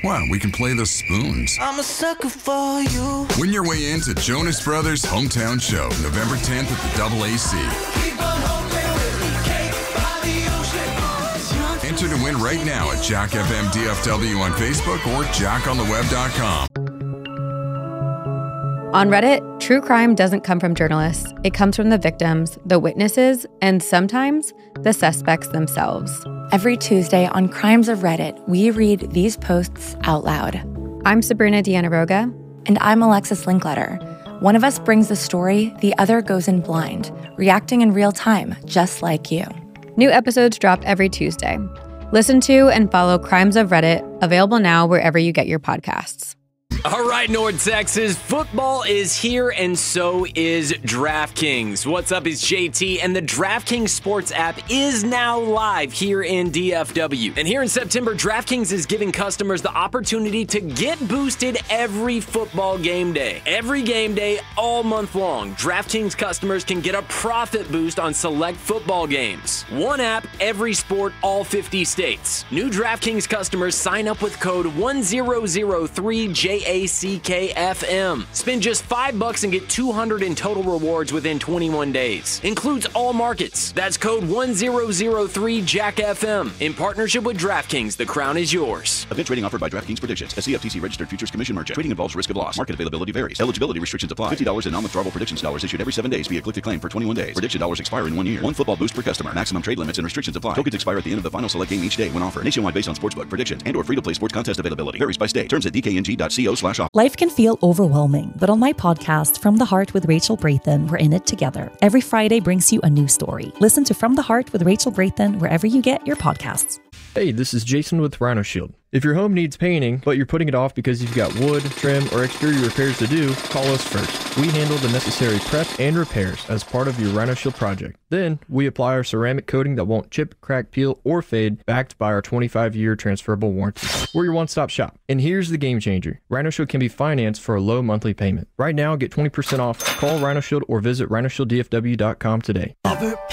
Well, we can play the spoons. I'm a sucker for you. Win your way into Jonas Brothers' Hometown Show, November 10th at the AAC. Enter to win right now at Jack FM DFW on Facebook or jackontheweb.com. On Reddit, true crime doesn't come from journalists. It comes from the victims, the witnesses, and sometimes the suspects themselves. Every Tuesday on Crimes of Reddit, we read these posts out loud. I'm Sabrina Dianaroga. And I'm Alexis Linkletter. One of us brings the story, the other goes in blind, reacting in real time, just like you. New episodes drop every Tuesday. Listen to and follow Crimes of Reddit, available now wherever you get your podcasts. All right, North Texas, football is here and so is DraftKings. What's up, it's JT, and the DraftKings Sports app is now live here in DFW. And here in September, DraftKings is giving customers the opportunity to get boosted every football game day. Every game day, all month long, DraftKings customers can get a profit boost on select football games. One app, every sport, all 50 states. New DraftKings customers sign up with code 1003JACKFM. Spend just $5 and get $200 in total rewards within 21 days. Includes all markets. That's code 1003JACKFM. In partnership with DraftKings, the crown is yours. Event trading offered by DraftKings Predictions, a CFTC registered futures commission merchant. Trading involves risk of loss. Market availability varies. Eligibility restrictions apply. $50 in non-withdrawable predictions dollars issued every 7 days via click to claim for 21 days. Prediction dollars expire in 1 year. One football boost per customer. Maximum trade limits and restrictions apply. Tokens expire at the end of the final select game each day when offered. Nationwide based on sportsbook predictions and or free-to-play sports contest availability. Varies by state. Terms at dkng.co/off. Life can feel overwhelming, but on my podcast, From the Heart with Rachel Brathen, we're in it together. Every Friday brings you a new story. Listen to From the Heart with Rachel Brathen wherever you get your podcasts. Hey, this is Jason with Rhino Shield. If your home needs painting, but you're putting it off because you've got wood, trim, or exterior repairs to do, call us first. We handle the necessary prep and repairs as part of your Rhino Shield project. Then, we apply our ceramic coating that won't chip, crack, peel, or fade, backed by our 25-year transferable warranty. We're your one-stop shop. And here's the game changer. Rhino Shield can be financed for a low monthly payment. Right now, get 20% off. Call Rhino Shield or visit rhinoshielddfw.com today.